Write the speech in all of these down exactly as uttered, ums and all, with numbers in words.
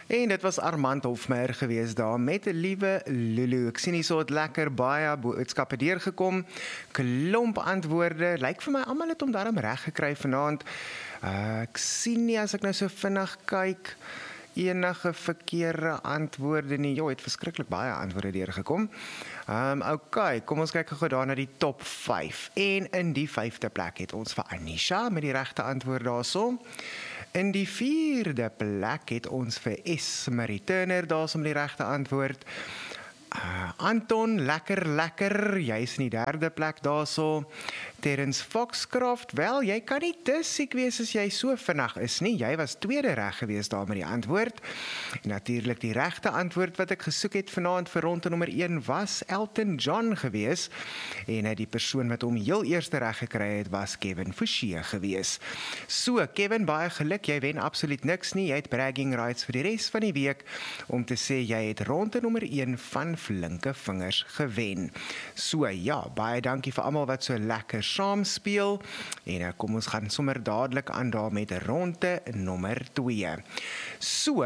En dit was Armand Hofmeyer gewees daar met 'n liewe Lulu. Ek sien hier so het lekker baie boodskappe deurgekom. Klomp antwoorde. Lyk vir my almal het hom daarom reg gekry vanaand. Uh, ek sien nie as ek nou so vinnig kyk enige verkeerde antwoorde nie. Jo, het verskriklik baie antwoorde deurgekom. Um, ok, kom ons kyk gou daar na die top vyf. En in die vyfde plek het ons vir Anisha met die regte antwoord daarso. In die vierde plek het ons vir Esmerie Turner daarso met die regte antwoord. Uh, Anton, lekker, lekker, jy is in die derde plek daarso. Terence Foxcroft, wel, jy kan nie te siek wees as jy so vinnig is nie. Jy was tweede reg gewees daar met die antwoord. En natuurlik die regte antwoord wat ek gesoek het vanaand vir ronde nommer een was Elton John gewees. En die persoon wat hom heel eerste reg gekry het was Kevin Fouché gewees. So, Kevin, baie geluk, jy wen absoluut niks nie. Jy het bragging rights vir die res van die week om te sê jy het ronde nommer een van flinke vingers gewen. So ja, baie dankie vir almal wat so lekker saam speel. En kom ons gaan sommer dadelik aan daar met ronde nommer twee. So,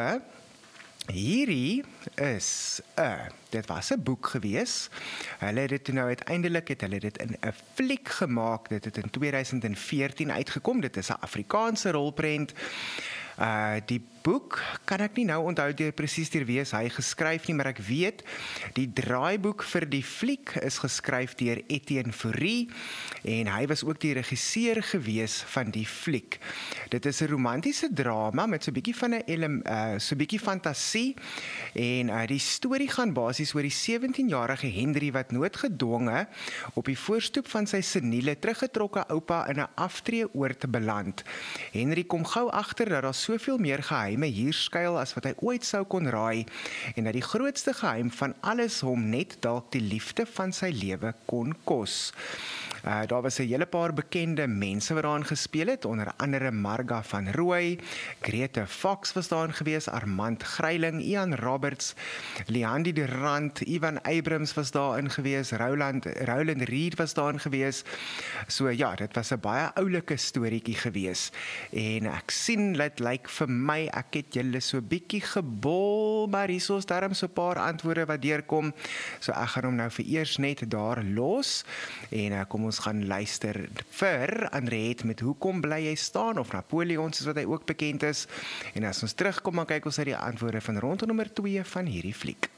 hierdie is 'n dit was 'n boek gewees. Hulle het dit nou uiteindelik het hulle dit in 'n fliek gemaak. Dit het in tweeduisend veertien uitgekom. Dit is 'n Afrikaanse rolprent. Uh, die boek kan ek nie nou onthou deur presies deur wie hy geskryf nie, maar ek weet die draaiboek vir die fliek is geskryf deur Etienne Fourie en hy was ook die regisseur gewees van die fliek. Dit is 'n romantiese drama met so 'n bietjie van 'n uh, so 'n bietjie fantasie en uh, die storie gaan basies oor die sewentienjarige Henry wat noodgedwonge op die voorstoep van sy seniele teruggetrokke oupa in 'n aftreeoord beland. Henry kom gou agter dat daar soveel meer geheime hier skuil as wat hy ooit sou kon raai en dat die grootste geheim van alles hom net dalk die liefde van sy lewe kon kos. Uh, daar was 'n hele paar bekende mense wat daarin gespeel het, onder andere Marga van Rooi, Grete Fox was daarin gewees, Armand Greiling, Ian Roberts, Leandi de Rand, Ivan Abrams was daarin gewees, Roland, Roland Reed was daarin gewees. So ja, dit was 'n baie oulike storieetjie gewees. En ek sien, dit lyk vir my, ek het julle so bietjie gebol, maar hier is daarom so 'n paar antwoorde wat deurkom. So ek gaan hom nou vir eers net daar los en uh, kom ons gaan luister vir Andriet met Hoekom bly jy staan, of Napoleon soos wat hy ook bekend is. En as ons terugkom, dan kyk ons na die antwoorde van ronde nommer twee van hierdie fliek.